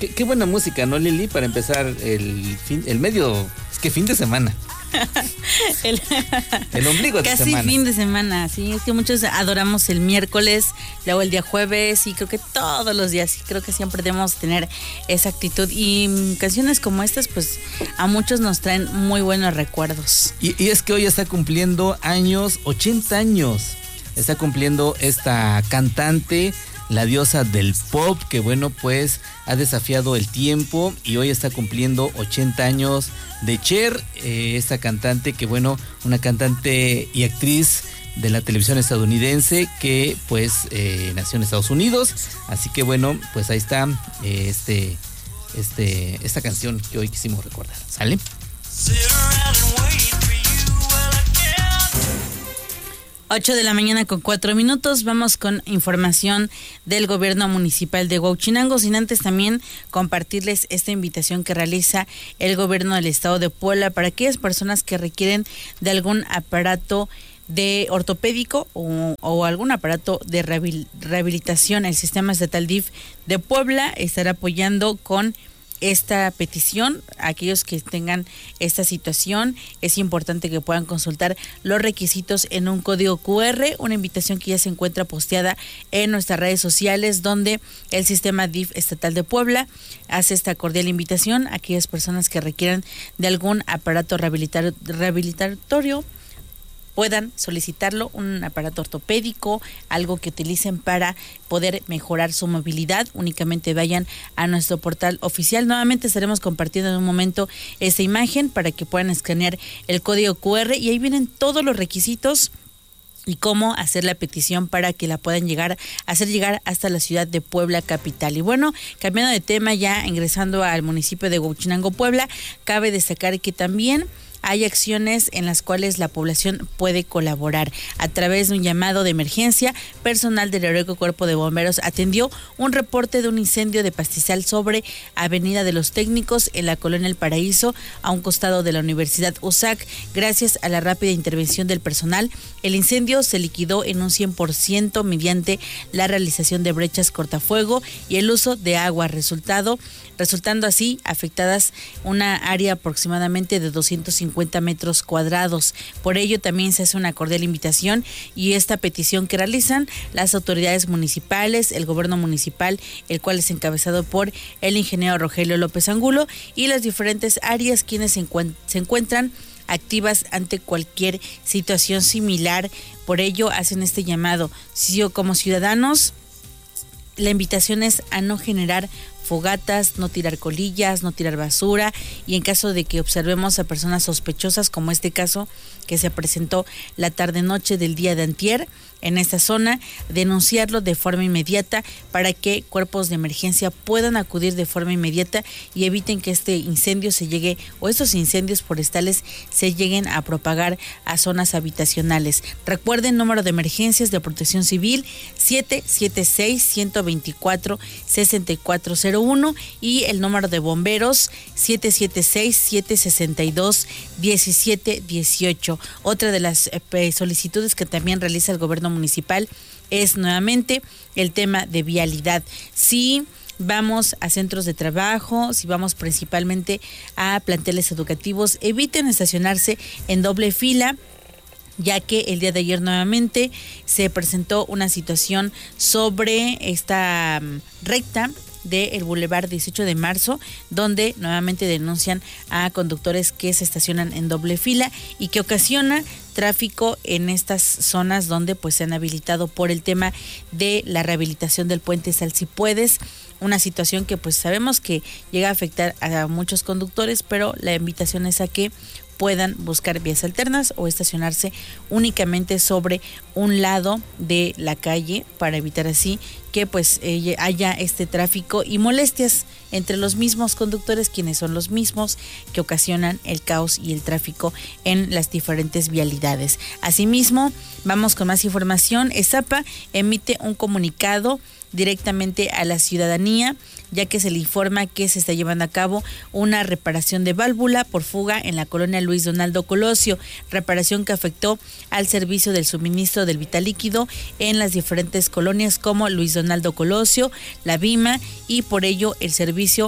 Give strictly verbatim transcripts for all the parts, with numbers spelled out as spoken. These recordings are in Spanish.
qué, qué buena música, ¿no, Lili? Para empezar el fin, el medio, es que fin de semana. el, el ombligo de casi semana. Casi fin de semana, sí, es que muchos adoramos el miércoles, luego el día jueves, y creo que todos los días, y creo que siempre debemos tener esa actitud, y canciones como estas, pues, a muchos nos traen muy buenos recuerdos. Y, y es que hoy está cumpliendo años, ochenta años, está cumpliendo esta cantante, la diosa del pop, que bueno, pues ha desafiado el tiempo y hoy está cumpliendo ochenta años de Cher, eh, esta cantante que bueno, una cantante y actriz de la televisión estadounidense que pues eh, nació en Estados Unidos, así que bueno, pues ahí está eh, este, este, esta canción que hoy quisimos recordar, ¿sale? ocho de la mañana con cuatro minutos, vamos con información del gobierno municipal de Huauchinango, sin antes también compartirles esta invitación que realiza el gobierno del estado de Puebla para aquellas personas que requieren de algún aparato de ortopédico o, o algún aparato de rehabil, rehabilitación. El sistema estatal D I F de Puebla estará apoyando con esta petición. Aquellos que tengan esta situación, es importante que puedan consultar los requisitos en un código cu erre, una invitación que ya se encuentra posteada en nuestras redes sociales, donde el sistema D I F estatal de Puebla hace esta cordial invitación a aquellas personas que requieran de algún aparato rehabilitar, rehabilitatorio, puedan solicitarlo, un aparato ortopédico, algo que utilicen para poder mejorar su movilidad. Únicamente vayan a nuestro portal oficial. Nuevamente estaremos compartiendo en un momento esta imagen para que puedan escanear el código cu erre y ahí vienen todos los requisitos y cómo hacer la petición para que la puedan llegar, hacer llegar hasta la ciudad de Puebla capital. Y bueno, cambiando de tema, ya ingresando al municipio de Huauchinango, Puebla, cabe destacar que también hay acciones en las cuales la población puede colaborar. A través de un llamado de emergencia, personal del Heroico Cuerpo de Bomberos atendió un reporte de un incendio de pastizal sobre Avenida de los Técnicos en la colonia El Paraíso, a un costado de la Universidad U S A C. Gracias a la rápida intervención del personal, el incendio se liquidó en un cien por ciento mediante la realización de brechas cortafuego y el uso de agua, resultado resultando así afectadas una área aproximadamente de doscientos cincuenta metros cuadrados. Por ello también se hace una cordial invitación y esta petición que realizan las autoridades municipales, el gobierno municipal, el cual es encabezado por el ingeniero Rogelio López Angulo, y las diferentes áreas quienes se, encuent- se encuentran activas ante cualquier situación similar. Por ello hacen este llamado. Si yo como ciudadanos, la invitación es a no generar fogatas, no tirar colillas, no tirar basura, y en caso de que observemos a personas sospechosas, como este caso que se presentó la tarde-noche del día de antier en esta zona, denunciarlo de forma inmediata para que cuerpos de emergencia puedan acudir de forma inmediata y eviten que este incendio se llegue, o estos incendios forestales se lleguen a propagar a zonas habitacionales. Recuerden, número de emergencias de Protección Civil siete siete seis, uno dos cuatro, seis cuatro cero uno y el número de bomberos siete siete seis, siete seis dos, uno siete uno ocho. Otra de las eh, solicitudes que también realiza el gobierno municipal es nuevamente el tema de vialidad. Si vamos a centros de trabajo, si vamos principalmente a planteles educativos, eviten estacionarse en doble fila, ya que el día de ayer nuevamente se presentó una situación sobre esta um, recta del Boulevard dieciocho de marzo, donde nuevamente denuncian a conductores que se estacionan en doble fila y que ocasiona tráfico en estas zonas donde pues se han habilitado por el tema de la rehabilitación del puente Salsipuedes, una situación que pues sabemos que llega a afectar a muchos conductores, pero la invitación es a que puedan buscar vías alternas o estacionarse únicamente sobre un lado de la calle para evitar así que pues eh, haya este tráfico y molestias entre los mismos conductores, quienes son los mismos que ocasionan el caos y el tráfico en las diferentes vialidades. Asimismo, vamos con más información. ESAPA emite un comunicado directamente a la ciudadanía, ya que se le informa que se está llevando a cabo una reparación de válvula por fuga en la colonia Luis Donaldo Colosio, reparación que afectó al servicio del suministro del vital líquido en las diferentes colonias como Luis Donaldo Colosio, La Vima, y por ello el servicio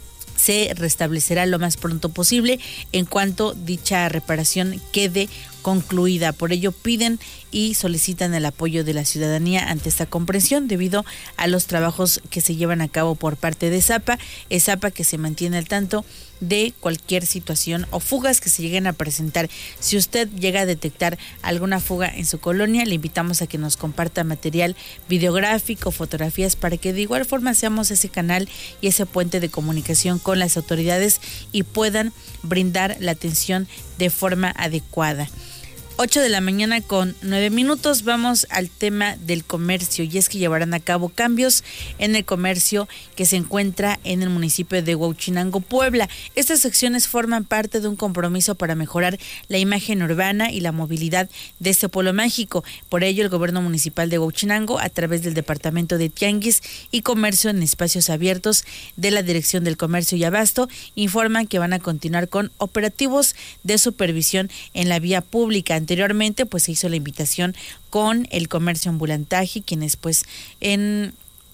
se restablecerá lo más pronto posible en cuanto dicha reparación quede concluida. Por ello piden y solicitan el apoyo de la ciudadanía ante esta comprensión debido a los trabajos que se llevan a cabo por parte de Zapa, es Zapa que se mantiene al tanto de cualquier situación o fugas que se lleguen a presentar. Si usted llega a detectar alguna fuga en su colonia, le invitamos a que nos comparta material videográfico, fotografías, para que de igual forma seamos ese canal y ese puente de comunicación con las autoridades y puedan brindar la atención de forma adecuada. ocho de la mañana con nueve minutos, vamos al tema del comercio, y es que llevarán a cabo cambios en el comercio que se encuentra en el municipio de Huauchinango, Puebla. Estas acciones forman parte de un compromiso para mejorar la imagen urbana y la movilidad de este pueblo mágico. Por ello, el gobierno municipal de Huauchinango, a través del Departamento de Tianguis y Comercio en Espacios Abiertos de la Dirección del Comercio y Abasto, informan que van a continuar con operativos de supervisión en la vía pública. Anteriormente, pues se hizo la invitación con el comercio ambulantaje, quienes pues en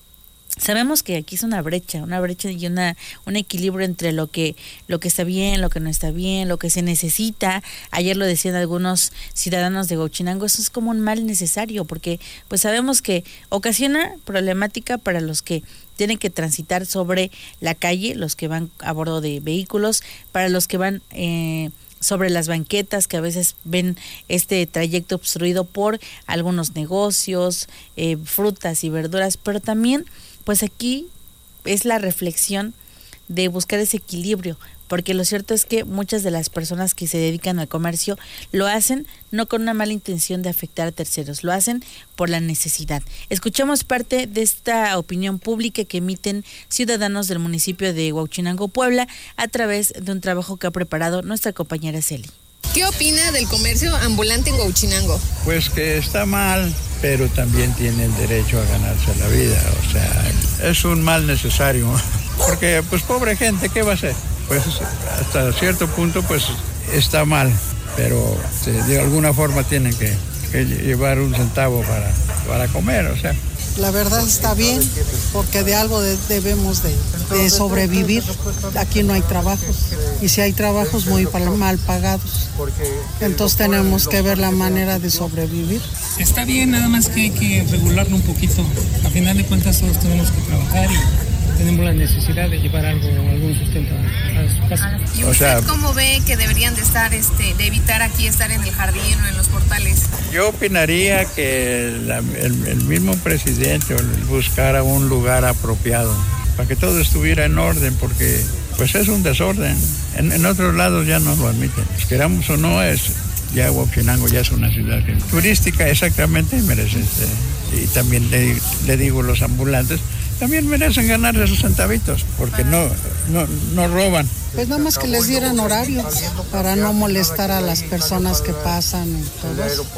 sabemos que aquí es una brecha, una brecha y una un equilibrio entre lo que lo que está bien, lo que no está bien, lo que se necesita. Ayer lo decían algunos ciudadanos de Huauchinango, eso es como un mal necesario, porque pues sabemos que ocasiona problemática para los que tienen que transitar sobre la calle, los que van a bordo de vehículos, para los que van eh, sobre las banquetas, que a veces ven este trayecto obstruido por algunos negocios, eh, frutas y verduras, pero también pues aquí es la reflexión de buscar ese equilibrio, porque lo cierto es que muchas de las personas que se dedican al comercio lo hacen no con una mala intención de afectar a terceros, lo hacen por la necesidad. Escuchamos parte de esta opinión pública que emiten ciudadanos del municipio de Huauchinango, Puebla, a través de un trabajo que ha preparado nuestra compañera Celi. ¿Qué opina del comercio ambulante en Huauchinango? Pues que está mal, pero también tiene el derecho a ganarse la vida, o sea, es un mal necesario, porque pues pobre gente, ¿qué va a hacer? Pues hasta cierto punto pues está mal, pero de alguna forma tienen que, que llevar un centavo para, para comer, o sea. La verdad está bien, porque de algo de, debemos de, de sobrevivir. Aquí no hay trabajos, y si hay trabajos muy mal pagados, entonces tenemos que ver la manera de sobrevivir. Está bien, nada más que hay que regularlo un poquito. A final de cuentas todos tenemos que trabajar y tenemos la necesidad de llevar algo, algún sustento a, a su casa. ¿Y usted o sea, cómo ve que deberían de estar, este, de evitar aquí estar en el jardín o en los portales? Yo opinaría que la, el, el mismo presidente buscara un lugar apropiado para que todo estuviera en orden, porque pues es un desorden. En, en otros lados ya no lo admiten. Pues, queramos o no, es ya Huauchinango ya es una ciudad turística, exactamente, merece. Eh, y también le, le digo, los ambulantes también merecen ganarse sus centavitos, porque no, no, no roban. Pues nada más que les dieran horarios para no molestar a las personas que pasan y todo eso.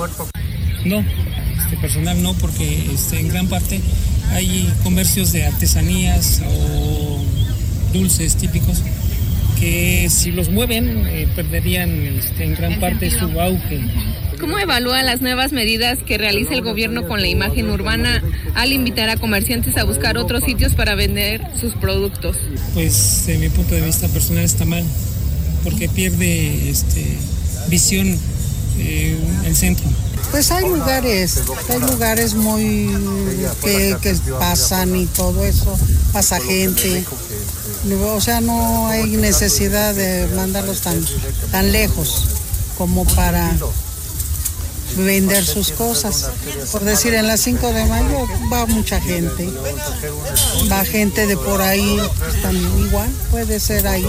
No, este personal no, porque este, en gran parte hay comercios de artesanías o dulces típicos que si los mueven eh, perderían este, en gran parte su auge. ¿Cómo evalúa las nuevas medidas que realiza el gobierno con la imagen urbana al invitar a comerciantes a buscar otros sitios para vender sus productos? Pues desde mi punto de vista personal está mal, porque pierde este, visión eh, el centro. Pues hay lugares, hay lugares muy que, que pasan y todo eso, pasa gente. O sea, no hay necesidad de mandarlos tan, tan lejos como para vender sus cosas. Por decir, en las cinco de mayo va mucha gente, va gente de por ahí, también igual, puede ser ahí.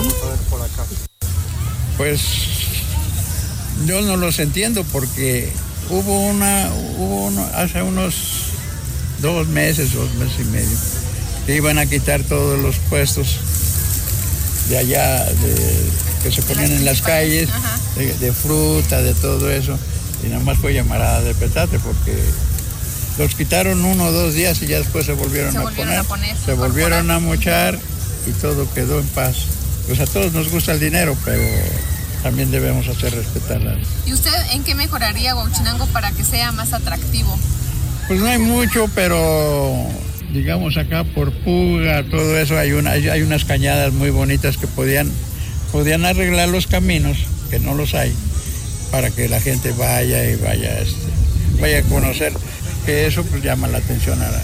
Pues yo no los entiendo, porque hubo una, hubo uno, hace unos dos meses, dos meses y medio, que iban a quitar todos los puestos de allá, de, que se ponían en las calles, de, de fruta, de todo eso. Y nada más fue llamarada de petate, porque Los quitaron uno o dos días y ya después se volvieron, se a, volvieron poner, a poner. Se volvieron a mochar y todo quedó en paz. Pues a todos nos gusta el dinero, pero también debemos hacer respetar la ley. ¿Y usted en qué mejoraría Huauchinango para que sea más atractivo? Pues no hay mucho, pero digamos acá por Puga, todo eso, hay, una, hay, hay unas cañadas muy bonitas que podían, podían arreglar los caminos, que no los hay, para que la gente vaya y vaya, este, vaya a conocer, que eso pues llama la atención. A la...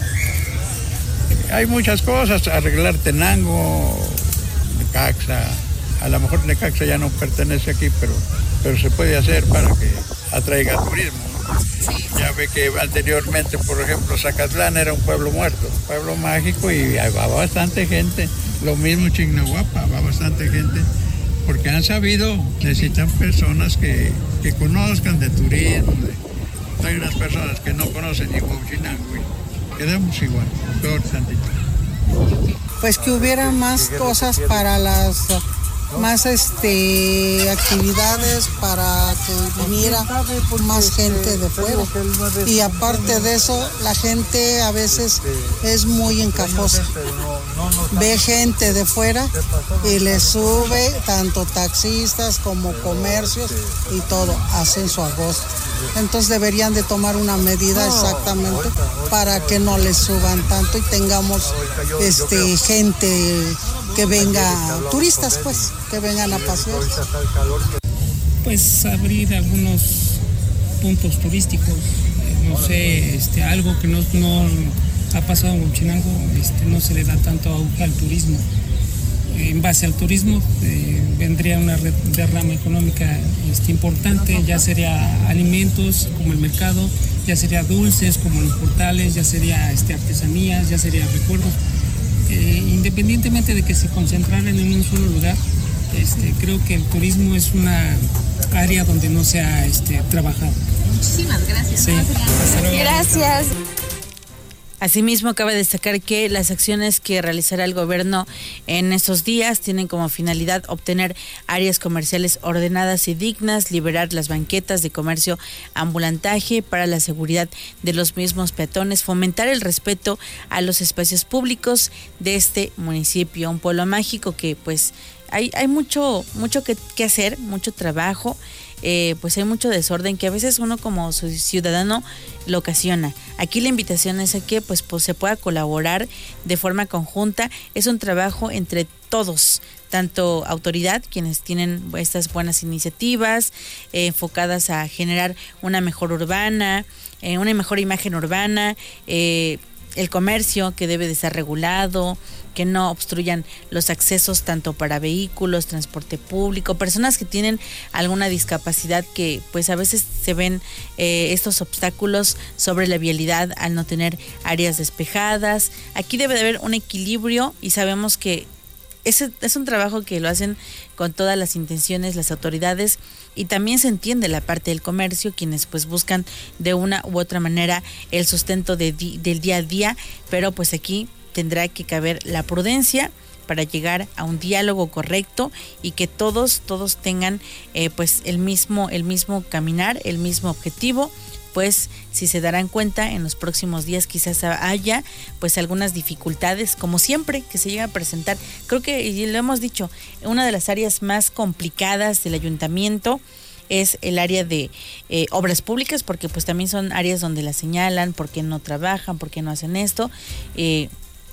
Hay muchas cosas, arreglar Tenango, Necaxa, a lo mejor Necaxa ya no pertenece aquí, pero, pero se puede hacer para que atraiga turismo. Sí. Ya ve que anteriormente, por ejemplo, Zacatlán era un pueblo muerto, un pueblo mágico y va bastante gente. Lo mismo Chignahuapa, va bastante gente, porque han sabido, necesitan personas que, que conozcan de turismo. De, hay unas personas que no conocen ni Huauchinango y quedamos igual, peor tantito. Pues que hubiera más cosas para las... más este actividades para que viniera más gente de fuera, y aparte de eso la gente a veces es muy encajosa, ve gente de fuera y le sube, tanto taxistas como comercios y todo, hacen su agosto. Entonces deberían de tomar una medida exactamente para que no les suban tanto y tengamos este gente que venga, turistas pues, que vengan a pasear. Pues abrir algunos puntos turísticos, no sé, este, algo que no, no ha pasado en Huauchinango, este, no se le da tanto auge al turismo. En base al turismo eh, vendría una derrama económica este, importante, ya sería alimentos como el mercado, ya sería dulces como los portales, ya sería este, artesanías, ya sería recuerdos. Eh, independientemente de que se concentraran en un solo lugar, este, creo que el turismo es una área donde no se ha este, trabajado. Muchísimas gracias. Sí. Gracias. Asimismo, cabe destacar que las acciones que realizará el gobierno en estos días tienen como finalidad obtener áreas comerciales ordenadas y dignas, liberar las banquetas de comercio ambulantaje para la seguridad de los mismos peatones, fomentar el respeto a los espacios públicos de este municipio, un pueblo mágico que pues hay, hay mucho, mucho que, que hacer, mucho trabajo. Eh, pues hay mucho desorden que a veces uno como ciudadano lo ocasiona. Aquí la invitación es a que pues, pues se pueda colaborar de forma conjunta. Es un trabajo entre todos, tanto autoridad, quienes tienen estas buenas iniciativas eh, enfocadas a generar una mejor urbana, eh, una mejor imagen urbana, eh, el comercio que debe de estar regulado, que no obstruyan los accesos tanto para vehículos, transporte público, personas que tienen alguna discapacidad que pues a veces se ven eh, estos obstáculos sobre la vialidad al no tener áreas despejadas. Aquí debe de haber un equilibrio y sabemos que ese es un trabajo que lo hacen con todas las intenciones las autoridades, y también se entiende la parte del comercio, quienes pues buscan de una u otra manera el sustento de di- del día a día, pero pues aquí tendrá que caber la prudencia para llegar a un diálogo correcto y que todos todos tengan eh, pues el mismo el mismo caminar, el mismo objetivo. Pues si se darán cuenta en los próximos días quizás haya pues algunas dificultades, como siempre que se llega a presentar. Creo que, y lo hemos dicho, una de las áreas más complicadas del ayuntamiento es el área de eh, obras públicas, porque pues también son áreas donde la señalan, porque no trabajan, porque no hacen esto, eh,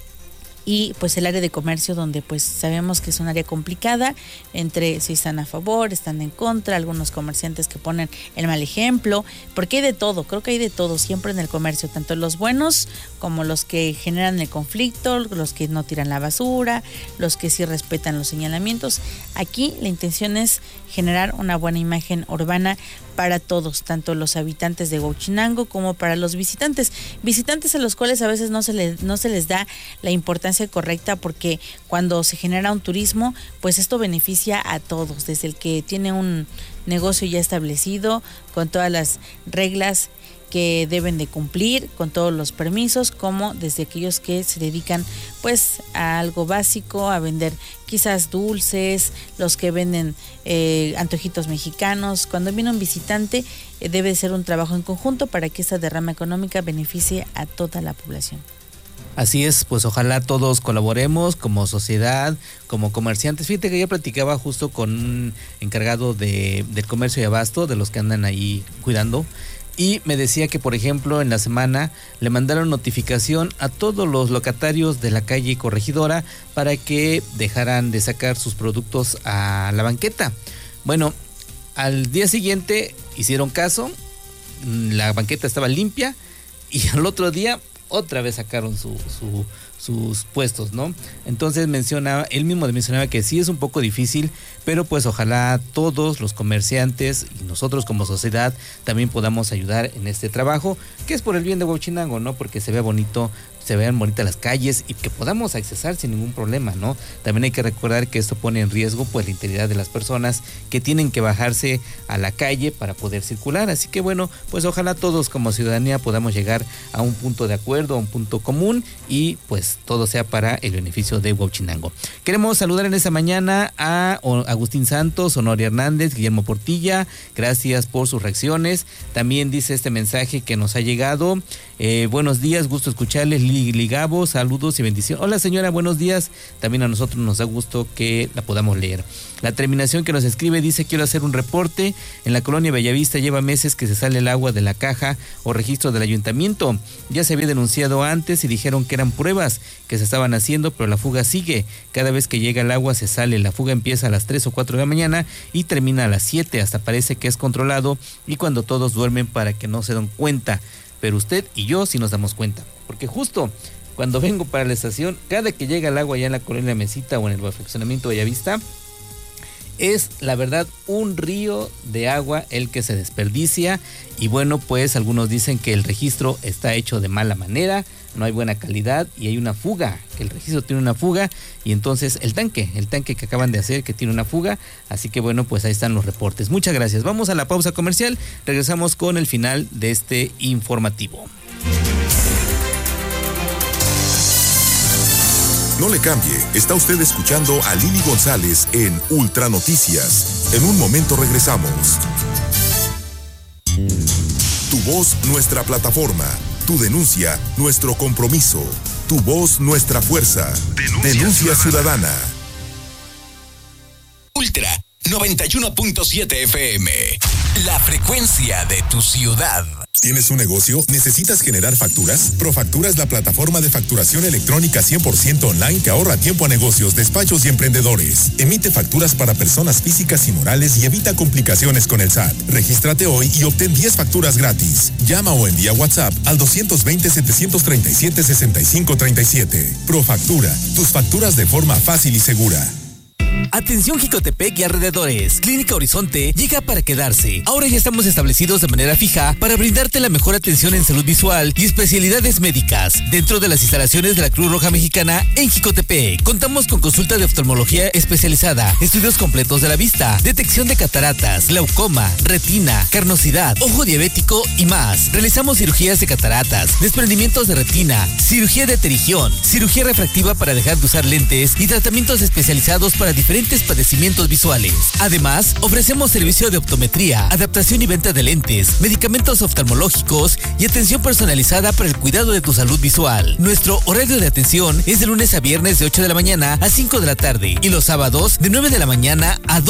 y pues el área de comercio, donde pues sabemos que es un área complicada, entre si están a favor, están en contra, algunos comerciantes que ponen el mal ejemplo, porque hay de todo, creo que hay de todo siempre en el comercio, tanto los buenos como los que generan el conflicto, los que no tiran la basura, los que sí respetan los señalamientos. Aquí la intención es generar una buena imagen urbana para todos, tanto los habitantes de Huauchinango como para los visitantes, visitantes a los cuales a veces no se les, no se les da la importancia correcta, porque cuando se genera un turismo, pues esto beneficia a todos, desde el que tiene un negocio ya establecido, con todas las reglas que deben de cumplir con todos los permisos, como desde aquellos que se dedican pues a algo básico, a vender quizás dulces, los que venden eh, antojitos mexicanos. Cuando viene un visitante eh, debe ser un trabajo en conjunto para que esta derrama económica beneficie a toda la población. Así es, pues ojalá todos colaboremos como sociedad, como comerciantes. Fíjate que yo platicaba justo con un encargado de, del comercio y abasto, de los que andan ahí cuidando, y me decía que, por ejemplo, en la semana le mandaron notificación a todos los locatarios de la calle Corregidora para que dejaran de sacar sus productos a la banqueta. Bueno, al día siguiente hicieron caso, la banqueta estaba limpia y al otro día otra vez sacaron su, su, sus puestos, ¿no? Entonces mencionaba, él mismo mencionaba que sí es un poco difícil, pero pues ojalá todos los comerciantes y nosotros como sociedad también podamos ayudar en este trabajo, que es por el bien de Huachinango, ¿no? Porque se vea bonito, se vean bonitas las calles y que podamos accesar sin ningún problema, ¿no? También hay que recordar que esto pone en riesgo pues la integridad de las personas que tienen que bajarse a la calle para poder circular, así que bueno, pues ojalá todos como ciudadanía podamos llegar a un punto de acuerdo, a un punto común y pues todo sea para el beneficio de Huachinango. Queremos saludar en esta mañana a Agustín Santos, Honorio Hernández, Guillermo Portilla, gracias por sus reacciones. También dice este mensaje que nos ha llegado, eh, buenos días, gusto escucharles, Ligabo, saludos y bendiciones. Hola señora, buenos días. También a nosotros nos da gusto que la podamos leer. La terminación que nos escribe dice: quiero hacer un reporte. En la colonia Bellavista lleva meses que se sale el agua de la caja o registro del ayuntamiento. Ya se había denunciado antes y dijeron que eran pruebas que se estaban haciendo, pero la fuga sigue. Cada vez que llega el agua se sale. La fuga empieza a las tres o cuatro de la mañana y termina a las siete. Hasta parece que es controlado y cuando todos duermen para que no se den cuenta. Pero usted y yo sí nos damos cuenta, porque justo cuando vengo para la estación, cada que llega el agua allá en la colonia Mesita o en el fraccionamiento Bellavista, es la verdad un río de agua el que se desperdicia. Y bueno, pues algunos dicen que el registro está hecho de mala manera, no hay buena calidad y hay una fuga, que el registro tiene una fuga y entonces el tanque, el tanque que acaban de hacer que tiene una fuga, así que bueno, pues ahí están los reportes. Muchas gracias, vamos a la pausa comercial, regresamos con el final de este informativo. No le cambie, está usted escuchando a Lili González en Ultra Noticias. En un momento regresamos. Tu voz, nuestra plataforma. Tu denuncia, nuestro compromiso. Tu voz, nuestra fuerza. Denuncia, denuncia ciudadana. ciudadana. Ultra noventa y uno punto siete F M. La frecuencia de tu ciudad. ¿Tienes un negocio? ¿Necesitas generar facturas? Profactura es la plataforma de facturación electrónica cien por ciento online que ahorra tiempo a negocios, despachos y emprendedores. Emite facturas para personas físicas y morales y evita complicaciones con el S A T. Regístrate hoy y obtén diez facturas gratis. Llama o envía WhatsApp al dos dos cero, siete tres siete, seis cinco tres siete. Profactura, tus facturas de forma fácil y segura. Atención Jicotepec y alrededores. Clínica Horizonte llega para quedarse. Ahora ya estamos establecidos de manera fija para brindarte la mejor atención en salud visual y especialidades médicas dentro de las instalaciones de la Cruz Roja Mexicana en Jicotepec. Contamos con consulta de oftalmología especializada, estudios completos de la vista, detección de cataratas, glaucoma, retina, carnosidad, ojo diabético y más. Realizamos cirugías de cataratas, desprendimientos de retina, cirugía de pterigión, cirugía refractiva para dejar de usar lentes y tratamientos especializados para diferentes padecimientos visuales. Además, ofrecemos servicio de optometría, adaptación y venta de lentes, medicamentos oftalmológicos y atención personalizada para el cuidado de tu salud visual. Nuestro horario de atención es de lunes a viernes de ocho de la mañana a cinco de la tarde y los sábados de nueve de la mañana a dos